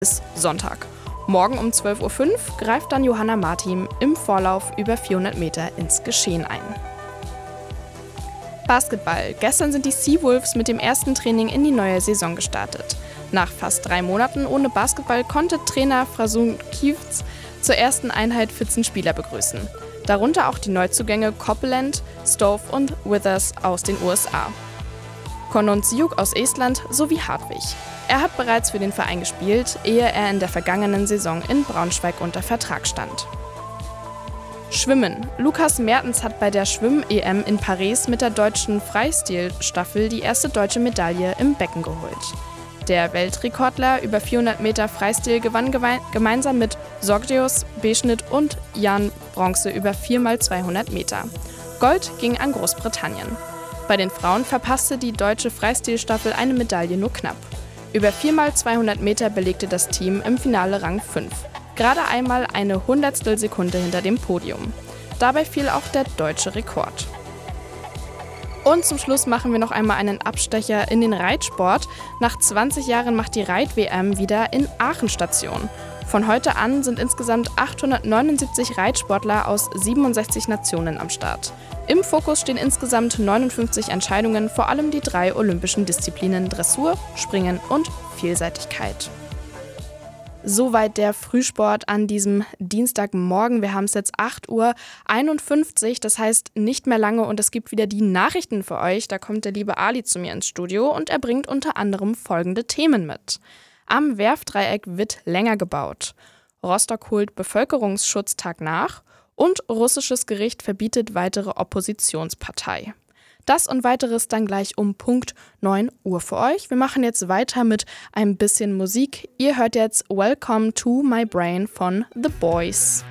ist Sonntag. Morgen um 12:05 Uhr greift dann Johanna Martin im Vorlauf über 400 Meter ins Geschehen ein. Basketball. Gestern sind die Seawolves mit dem ersten Training in die neue Saison gestartet. Nach fast 3 Monaten ohne Basketball konnte Trainer Frasun Kiewicz zur ersten Einheit 14 Spieler begrüßen. Darunter auch die Neuzugänge Copeland, Stove und Withers aus den USA. Kononziuk aus Estland sowie Hartwig. Er hat bereits für den Verein gespielt, ehe er in der vergangenen Saison in Braunschweig unter Vertrag stand. Schwimmen. Lukas Mertens hat bei der Schwimm-EM in Paris mit der deutschen Freistilstaffel die erste deutsche Medaille im Becken geholt. Der Weltrekordler über 400 Meter Freistil gewann gemeinsam mit Sorgios Beschnitt und Jan Bronze über 4x200 Meter. Gold ging an Großbritannien. Bei den Frauen verpasste die deutsche Freistilstaffel eine Medaille nur knapp. Über 4x200 Meter belegte das Team im Finale Rang 5. Gerade einmal eine Hundertstelsekunde hinter dem Podium. Dabei fiel auch der deutsche Rekord. Und zum Schluss machen wir noch einmal einen Abstecher in den Reitsport. Nach 20 Jahren macht die Reit-WM wieder in Aachen Station. Von heute an sind insgesamt 879 Reitsportler aus 67 Nationen am Start. Im Fokus stehen insgesamt 59 Entscheidungen, vor allem die 3 olympischen Disziplinen Dressur, Springen und Vielseitigkeit. Soweit der Frühsport an diesem Dienstagmorgen. Wir haben es jetzt 8:51 Uhr, das heißt nicht mehr lange und es gibt wieder die Nachrichten für euch. Da kommt der liebe Ali zu mir ins Studio und er bringt unter anderem folgende Themen mit. Am Werftdreieck wird länger gebaut. Rostock holt Bevölkerungsschutztag nach und russisches Gericht verbietet weitere Oppositionspartei. Das und weiteres dann gleich um Punkt 9 Uhr für euch. Wir machen jetzt weiter mit ein bisschen Musik. Ihr hört jetzt Welcome to My Brain von The Boys.